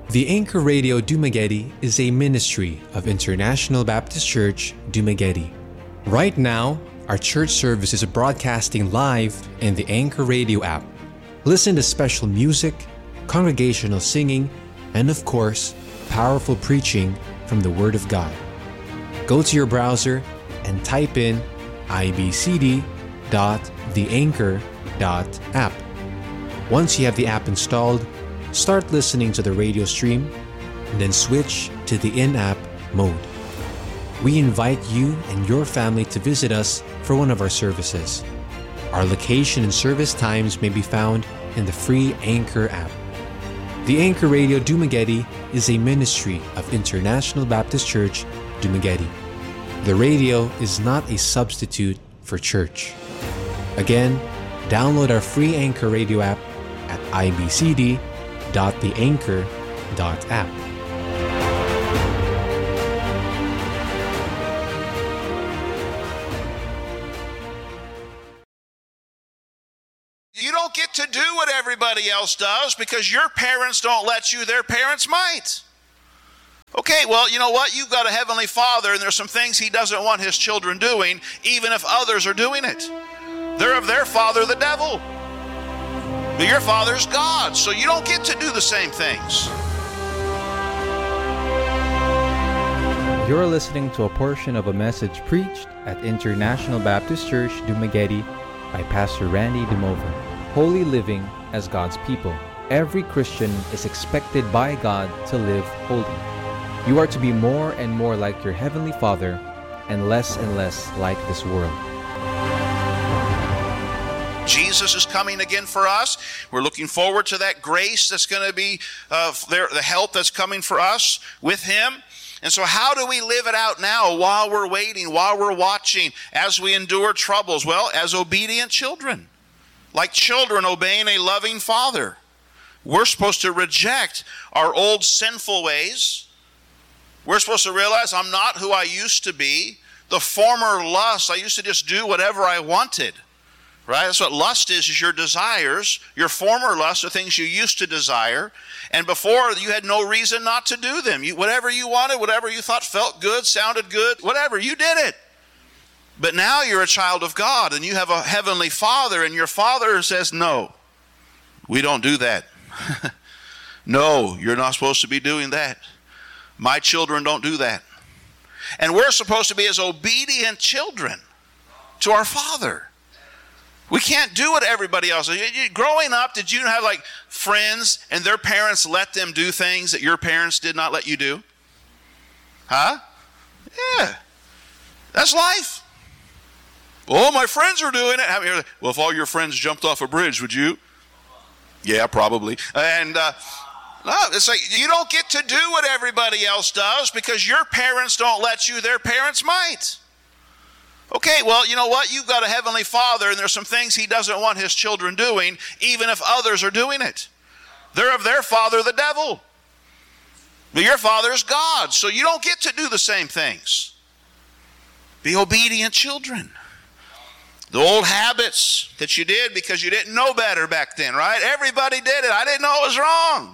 The Anchor Radio Dumaguete is a ministry of International Baptist Church, Dumaguete. Right now, our church service is broadcasting live in the Anchor Radio app. Listen to special music, congregational singing, and of course, powerful preaching from the Word of God. Go to your browser and type in ibcd.theanchor.app. Once you have the app installed, start listening to the radio stream, and then switch to the in-app mode. We invite you and your family to visit us for one of our services. Our location and service times may be found in the free Anchor app. The Anchor Radio Dumaguete is a ministry of International Baptist Church, Dumaguete. The radio is not a substitute for church. Again, download our free Anchor Radio app at ibcd.theanchor.app. You don't get to do what everybody else does because your parents don't let you, their parents might. Okay, well, you know what? You've got a Heavenly Father, and there's some things He doesn't want His children doing, even if others are doing it. They're of their father, the devil. But your father's God, so you don't get to do the same things. You're listening to a portion of a message preached at International Baptist Church, Dumaguete, by Pastor Randy Demover. Holy living as God's people. Every Christian is expected by God to live holy. You are to be more and more like your Heavenly Father and less like this world. Jesus is coming again for us. We're looking forward to that grace that's going to be the help that's coming for us with Him. And so how do we live it out now while we're waiting, while we're watching, as we endure troubles? Well, as obedient children, like children obeying a loving Father. We're supposed to reject our old sinful ways. We're supposed to realize I'm not who I used to be. The former lust, I used to just do whatever I wanted. Right? That's what lust is your desires. Your former lusts are things you used to desire. And before, you had no reason not to do them. Whatever you wanted, whatever you thought felt good, sounded good, whatever, you did it. But now you're a child of God, and you have a Heavenly Father, and your Father says, no, we don't do that. No, you're not supposed to be doing that. My children don't do that. And we're supposed to be as obedient children to our Father. We can't do what everybody else does. Growing up, did you have like friends and their parents let them do things that your parents did not let you do? Huh? Yeah. That's life. Oh, my friends are doing it. Well, if all your friends jumped off a bridge, would you? Yeah, probably. And no, it's like you don't get to do what everybody else does because your parents don't let you, their parents might. Okay, well, you know what? You've got a Heavenly Father, and there's some things He doesn't want His children doing, even if others are doing it. They're of their father, the devil. But your Father's God, so you don't get to do the same things. Be obedient children. The old habits that you did because you didn't know better back then, right? Everybody did it. I didn't know it was wrong.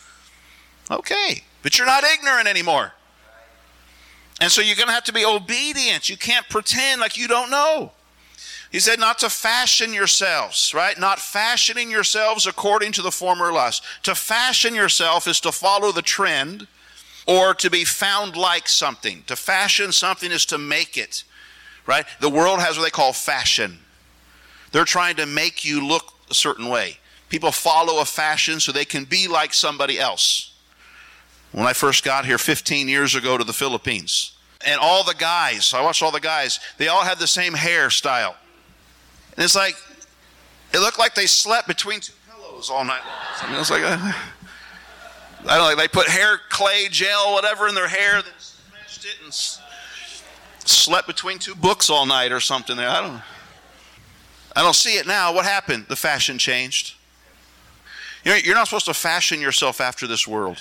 Okay, but you're not ignorant anymore. And so you're going to have to be obedient. You can't pretend like you don't know. He said not to fashion yourselves, right? Not fashioning yourselves according to the former lust. To fashion yourself is to follow the trend or to be found like something. To fashion something is to make it, right? The world has what they call fashion. They're trying to make you look a certain way. People follow a fashion so they can be like somebody else. When I first got here 15 years ago to the Philippines, and all the guys, I watched all the guys, they all had the same hairstyle. And it's like, it looked like they slept between two pillows all night long. I mean, it was like, I don't know, they put hair clay, gel, whatever in their hair, then smashed it and slept between two books all night or something there. I don't see it now. What happened? The fashion changed. You know, you're not supposed to fashion yourself after this world.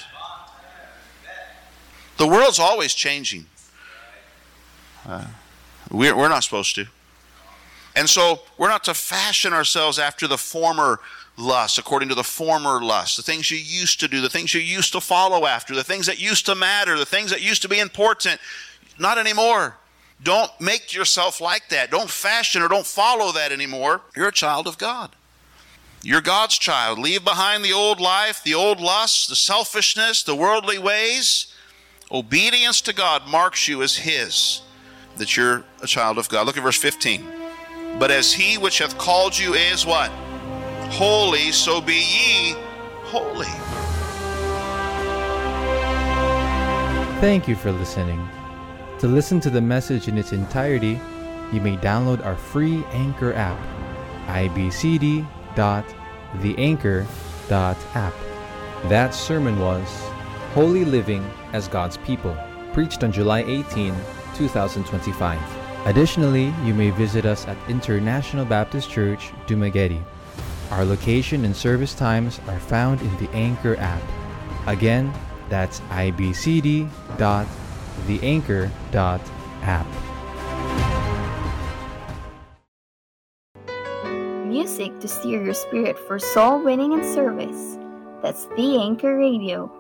The world's always changing. We're not supposed to. And so we're not to fashion ourselves after the former lust, according to the former lust, the things you used to do, the things you used to follow after, the things that used to matter, the things that used to be important. Not anymore. Don't make yourself like that. Don't fashion or don't follow that anymore. You're a child of God. You're God's child. Leave behind the old life, the old lusts, the selfishness, the worldly ways. Obedience to God marks you as His, that you're a child of God. Look at verse 15. But as He which hath called you is what? Holy, so be ye holy. Thank you for listening. To listen to the message in its entirety, you may download our free Anchor app, ibcd.theanchor.app. That sermon was Holy Living as God's People, preached on July 18, 2025. Additionally, you may visit us at International Baptist Church, Dumaguete. Our location and service times are found in the Anchor app. Again, that's ibcd.theanchor.app. Music to steer your spirit for soul winning and service. That's The Anchor Radio.